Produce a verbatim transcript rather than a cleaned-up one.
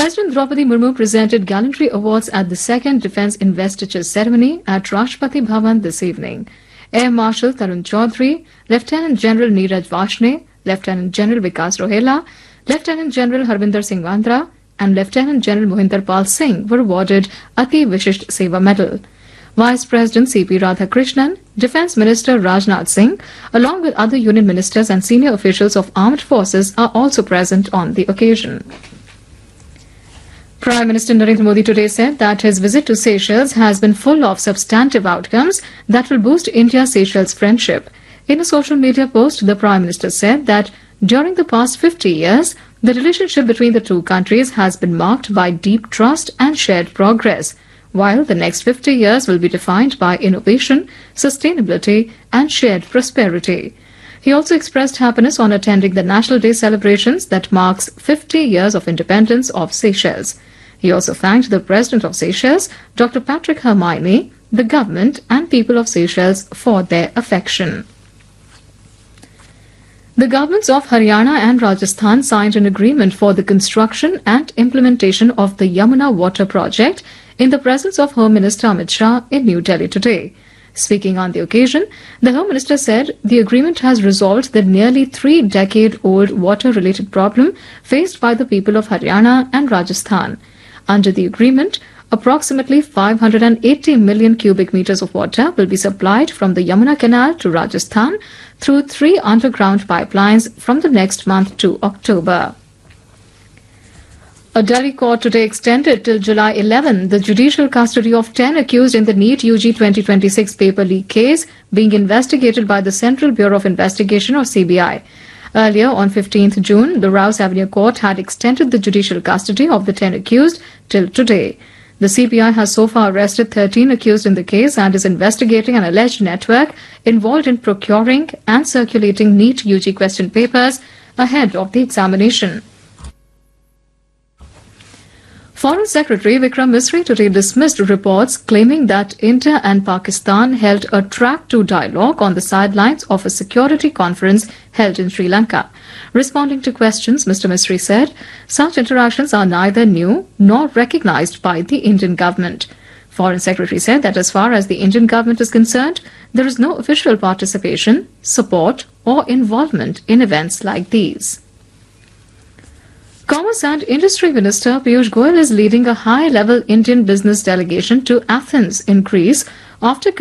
President Draupadi Murmu presented gallantry awards at the second Defence Investiture ceremony at Rashtrapati Bhavan this evening. Air Marshal Tarun Chaudhary, Lieutenant General Neeraj Vashne, Lieutenant General Vikas Rohela, Lieutenant General Harvinder Singh Vandra, and Lieutenant General Mohinder Pal Singh were awarded Ati Vishisht Seva Medal. Vice President C P Radhakrishnan, Defence Minister Rajnath Singh, along with other Union Ministers and senior officials of armed forces are also present on the occasion. Prime Minister Narendra Modi today said that his visit to Seychelles has been full of substantive outcomes that will boost India-Seychelles friendship. In a social media post, the Prime Minister said that during the past fifty years, the relationship between the two countries has been marked by deep trust and shared progress, while the next fifty years will be defined by innovation, sustainability, and shared prosperity. He also expressed happiness on attending the National Day celebrations that marks fifty years of independence of Seychelles. He also thanked the President of Seychelles, Doctor Patrick Hermione, the government and people of Seychelles for their affection. The governments of Haryana and Rajasthan signed an agreement for the construction and implementation of the Yamuna Water Project in the presence of Home Minister Amit Shah in New Delhi today. Speaking on the occasion, the Home Minister said the agreement has resolved the nearly three-decade-old water-related problem faced by the people of Haryana and Rajasthan. Under the agreement, approximately five hundred eighty million cubic meters of water will be supplied from the Yamuna Canal to Rajasthan through three underground pipelines from the next month to October. A Delhi court today extended till July eleventh the judicial custody of ten accused in the NEET U G twenty twenty-six paper leak case being investigated by the Central Bureau of Investigation or C B I. Earlier, on fifteenth June, the Rouse Avenue Court had extended the judicial custody of the ten accused till today. The C B I has so far arrested thirteen accused in the case and is investigating an alleged network involved in procuring and circulating NEET U G question papers ahead of the examination. Foreign Secretary Vikram Misri today dismissed reports claiming that India and Pakistan held a track two dialogue on the sidelines of a security conference held in Sri Lanka. Responding to questions, Mister Misri said such interactions are neither new nor recognized by the Indian government. Foreign Secretary said that as far as the Indian government is concerned, there is no official participation, support or involvement in events like these. Commerce and Industry Minister Piyush Goyal is leading a high-level Indian business delegation to Athens in Greece after